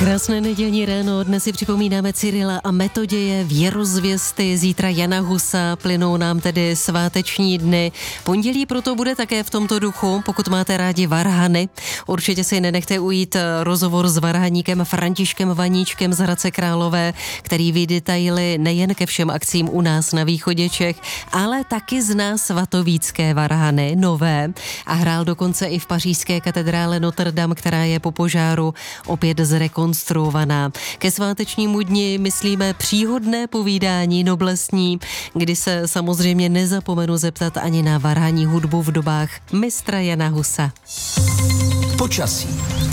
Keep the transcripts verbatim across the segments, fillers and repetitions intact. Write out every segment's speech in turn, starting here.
Krásné nedělní ráno, dnes si připomínáme Cyrila a Metoděje, věrozvěsty, zítra Jana Husa, plynou nám tedy sváteční dny. Pondělí proto bude také v tomto duchu, pokud máte rádi varhany. Určitě si nenechte ujít rozhovor s varhaníkem Františkem Vaníčkem z Hradce Králové, který ví detaily nejen ke všem akcím u nás na východě Čech, ale taky zná svatovícké varhany, nové, a hrál dokonce i v pařížské katedrále Notre Dame, která je po požáru opět zrekonstruovaná. Ke svátečnímu dni myslíme příhodné povídání noblesní, kdy se samozřejmě nezapomenu zeptat ani na varhaní hudbu v dobách mistra Jana Husa. Počasí.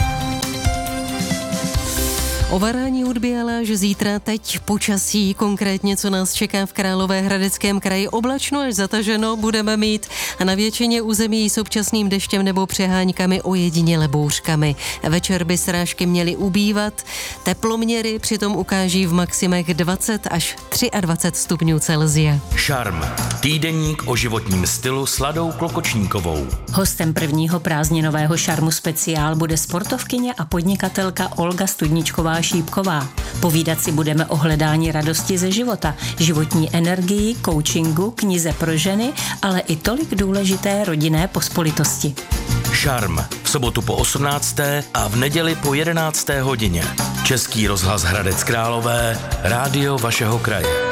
O varhání hudbě, ale že zítra teď počasí, konkrétně co nás čeká v Královéhradeckém kraji, oblačno až zataženo budeme mít a na většině území s občasným deštěm nebo přeháňkami, ojediněle bouřkami. Večer by srážky měly ubývat, teploměry přitom ukáží v maximech dvacet až dvacet tři stupňů Celsia. Šarm. Týdeník o životním stylu s Ladou Klokočníkovou. Hostem prvního prázdninového Šarmu speciál bude sportovkyně a podnikatelka Olga Studničková Šípková. Povídat si budeme o hledání radosti ze života, životní energii, coachingu, knize pro ženy, ale i tolik důležité rodinné pospolitosti. Šarm. V sobotu po osmnácté a v neděli po jedenácté hodině. Český rozhlas Hradec Králové, rádio vašeho kraje.